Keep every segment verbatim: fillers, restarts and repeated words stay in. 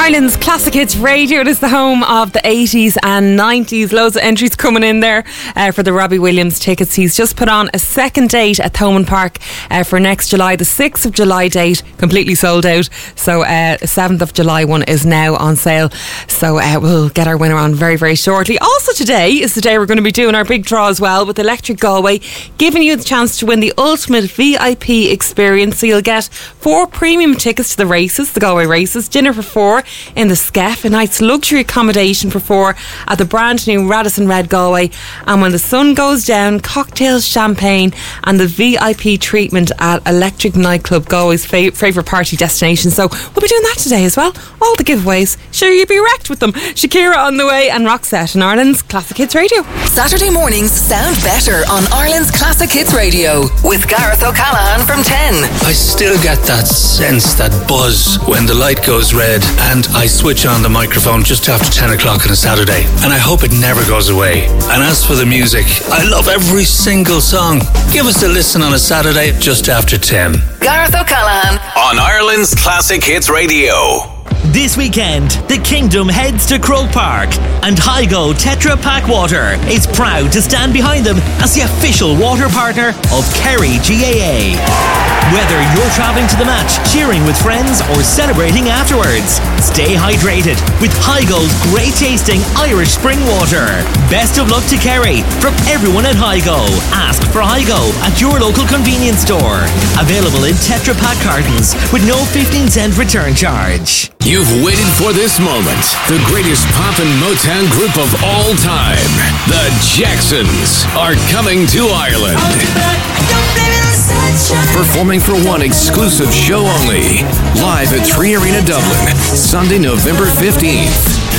Ireland's Classic Hits Radio. It is the home of the eighties and nineties. Loads of entries coming in there uh, for the Robbie Williams tickets. He's just put on a second date at Thomond Park uh, for next July. The sixth of July date, completely sold out. So uh, the seventh of July one is now on sale. So uh, we'll get our winner on very, very shortly. Also today is the day we're going to be doing our big draw as well with Electric Galway, giving you the chance to win the ultimate V I P experience. So you'll get four premium tickets to the races, the Galway races, dinner for four in the Skeff, a night's luxury accommodation for four at the brand new Radisson Red Galway, and when the sun goes down, cocktails, champagne and the V I P treatment at Electric Nightclub, Galway's fa- favourite party destination. So we'll be doing that today as well. All the giveaways, sure you'll be wrecked with them. Shakira on the way and Roxette on Ireland's Classic Hits Radio. Saturday mornings sound better on Ireland's Classic Hits Radio with Gareth O'Callaghan from ten. I still get that sense, that buzz when the light goes red and I switch on the microphone just after ten o'clock on a Saturday, and I hope it never goes away. And as for the music, I love every single song. Give us a listen on a Saturday just after ten. Gareth O'Callaghan on Ireland's Classic Hits Radio. This weekend, the Kingdom heads to Croke Park, and Hygo Tetra Pak Water is proud to stand behind them as the official water partner of Kerry G A A. Whether you're travelling to the match, cheering with friends, or celebrating afterwards, stay hydrated with Hygo's great tasting Irish spring water. Best of luck to Kerry from everyone at Hygo. Ask for Hygo at your local convenience store. Available in Tetra Pak cartons with no fifteen cent return charge. You've waited for this moment. The greatest pop and Motown group of all time, the Jacksons, are coming to Ireland. Performing for one exclusive show only. Live at Three Arena Dublin, Sunday, November fifteenth.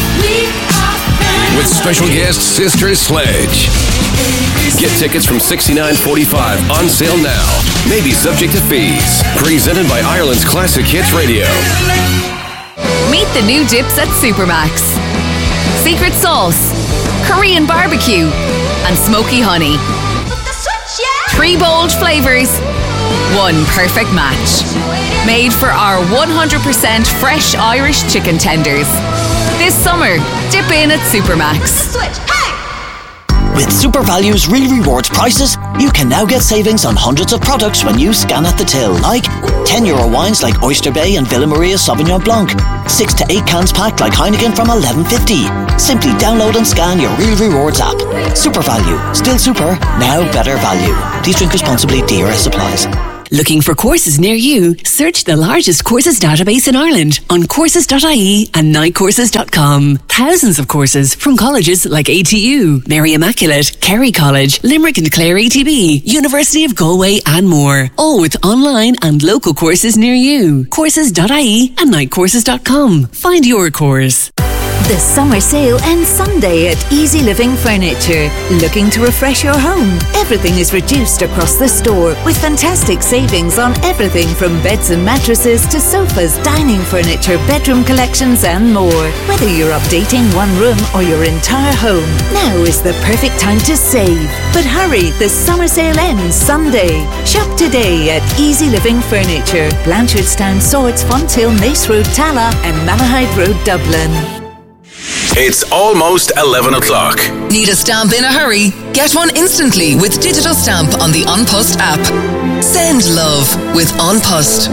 With special guest Sister Sledge. Get tickets from sixty-nine forty-five on sale now. Maybe subject to fees. Presented by Ireland's Classic Hits Radio. Meet the new dips at Supermax. Secret sauce, Korean barbecue, and smoky honey. Three bold flavours, one perfect match. Made for our one hundred percent fresh Irish chicken tenders. This summer, dip in at Supermax. With Super Value's Real Rewards prices, you can now get savings on hundreds of products when you scan at the till, like ten euro wines like Oyster Bay and Villa Maria Sauvignon Blanc, six to eight cans packed like Heineken from eleven fifty. Simply download and scan your Real Rewards app. Super Value, still super, now better value. Please drink responsibly, D R S applies. Looking for courses near you? Search the largest courses database in Ireland on courses dot I E and night courses dot com. Thousands of courses from colleges like A T U, Mary Immaculate, Kerry College, Limerick and Clare A T B, University of Galway and more. All with online and local courses near you. courses dot I E and night courses dot com. Find your course. The summer sale ends Sunday at Easy Living Furniture. Looking to refresh your home? Everything is reduced across the store with fantastic savings on everything from beds and mattresses to sofas, dining furniture, bedroom collections and more. Whether you're updating one room or your entire home, now is the perfect time to save. But hurry, the summer sale ends Sunday. Shop today at Easy Living Furniture, Blanchardstown, Swords, Fonthill, Mace Road, Tala and Malahide Road, Dublin. It's almost eleven o'clock. Need a stamp in a hurry? Get one instantly with Digital Stamp on the An Post app. Send love with An Post.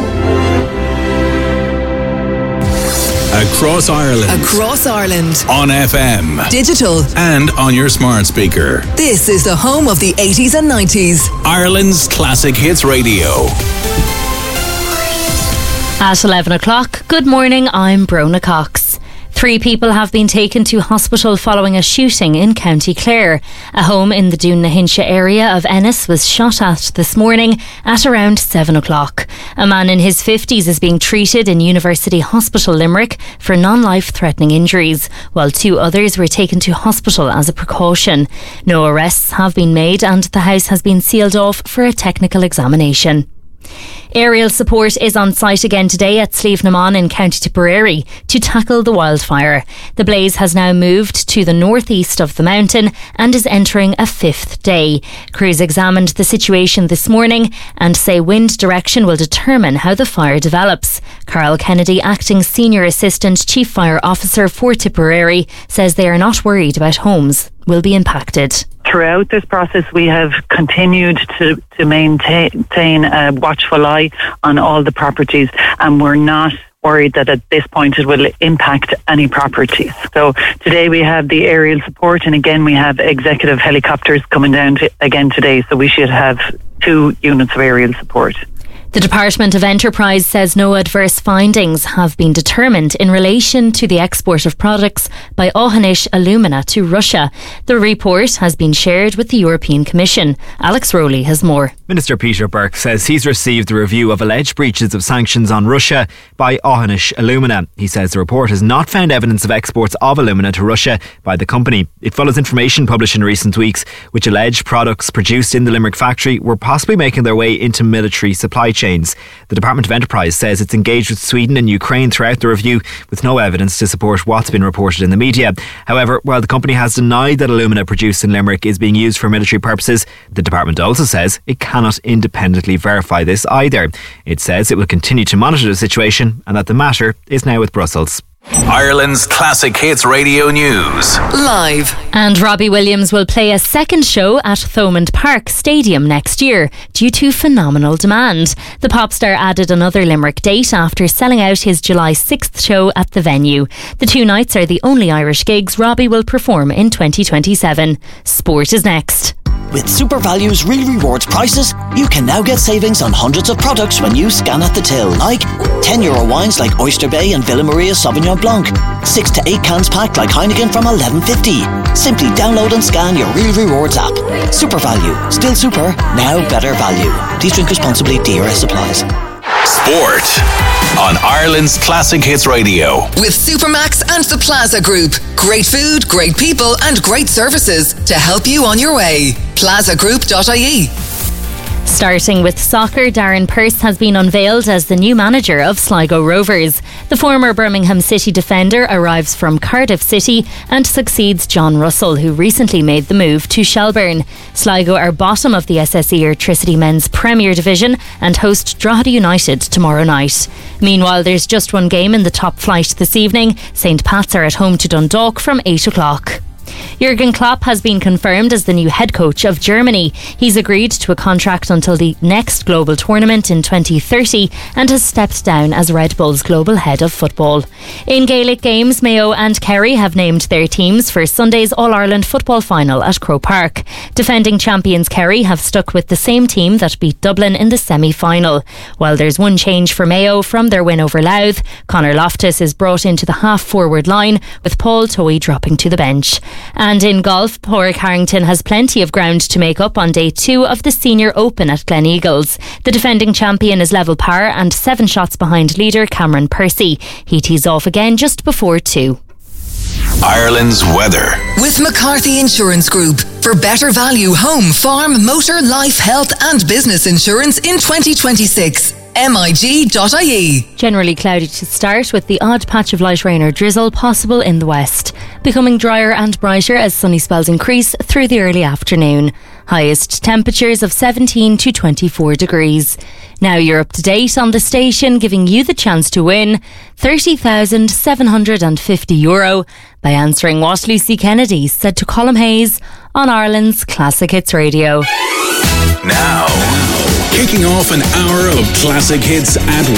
Across Ireland. Across Ireland. On F M. Digital. And on your smart speaker. This is the home of the eighties and nineties. Ireland's Classic Hits Radio. At eleven o'clock, good morning, I'm Brona Cox. Three people have been taken to hospital following a shooting in County Clare. A home in the Doon-na-Hinsha area of Ennis was shot at this morning at around seven o'clock. A man in his fifties is being treated in University Hospital Limerick for non-life threatening injuries, while two others were taken to hospital as a precaution. No arrests have been made and the house has been sealed off for a technical examination. Aerial support is on site again today at Slievenamon in County Tipperary to tackle the wildfire. The blaze has now moved to the northeast of the mountain and is entering a fifth day. Crews examined the situation this morning and say wind direction will determine how the fire develops. Carl Kennedy, Acting Senior Assistant Chief Fire Officer for Tipperary, says they are not worried about homes will be impacted. Throughout this process, we have continued to, to maintain a watchful eye on all the properties, and we're not worried that at this point it will impact any properties. So today we have the aerial support, and again we have executive helicopters coming down to, again today, so we should have two units of aerial support. The Department of Enterprise says no adverse findings have been determined in relation to the export of products by Ohanish Alumina to Russia. The report has been shared with the European Commission. Alex Rowley has more. Minister Peter Burke says he's received the review of alleged breaches of sanctions on Russia by Ohanish Alumina. He says the report has not found evidence of exports of alumina to Russia by the company. It follows information published in recent weeks which alleged products produced in the Limerick factory were possibly making their way into military supply chains. The Department of Enterprise says it's engaged with Sweden and Ukraine throughout the review with no evidence to support what's been reported in the media. However, while the company has denied that alumina produced in Limerick is being used for military purposes, the department also says it cannot independently verify this either. It says it will continue to monitor the situation and that the matter is now with Brussels. Ireland's Classic Hits Radio News. Live. And Robbie Williams will play a second show at Thomond Park Stadium next year due to phenomenal demand. The pop star added another Limerick date after selling out his July sixth show at the venue. The two nights are the only Irish gigs Robbie will perform in twenty twenty-seven. Sport is next. With Super Value's Real Rewards prices, you can now get savings on hundreds of products when you scan at the till, like ten euro wines like Oyster Bay and Villa Maria Sauvignon Blanc, six to eight cans packed like Heineken from eleven fifty. Simply download and scan your Real Rewards app. Super Value, still super, now better value. Please drink responsibly, D R S applies. Sport on Ireland's Classic Hits Radio. With Supermax and the Plaza Group. Great food, great people and great services to help you on your way. plaza group dot I E. Starting with soccer, Darren Pearce has been unveiled as the new manager of Sligo Rovers. The former Birmingham City defender arrives from Cardiff City and succeeds John Russell, who recently made the move to Shelbourne. Sligo are bottom of the S S E Electricity Men's Premier Division and host Drogheda United tomorrow night. Meanwhile, there's just one game in the top flight this evening. Saint Pat's are at home to Dundalk from eight o'clock. Jurgen Klopp has been confirmed as the new head coach of Germany. He's agreed to a contract until the next global tournament in twenty thirty and has stepped down as Red Bull's global head of football. In Gaelic games, Mayo and Kerry have named their teams for Sunday's All-Ireland football final at Croke Park. Defending champions Kerry have stuck with the same team that beat Dublin in the semi-final. While there's one change for Mayo from their win over Louth, Conor Loftus is brought into the half-forward line with Paul Toey dropping to the bench. And in golf, Padraig Harrington has plenty of ground to make up on day two of the Senior Open at Gleneagles. The defending champion is level par and seven shots behind leader Cameron Percy. He tees off again just before two. Ireland's weather. With McCarthy Insurance Group. For better value home, farm, motor, life, health and business insurance in twenty twenty-six. M I G dot I E. Generally cloudy to start with the odd patch of light rain or drizzle possible in the west. Becoming drier and brighter as sunny spells increase through the early afternoon. Highest temperatures of seventeen to twenty-four degrees. Now you're up to date on the station, giving you the chance to win thirty thousand seven hundred fifty euro by answering what Lucy Kennedy said to Colm Hayes on Ireland's Classic Hits Radio. Now, kicking off an hour of classic hits at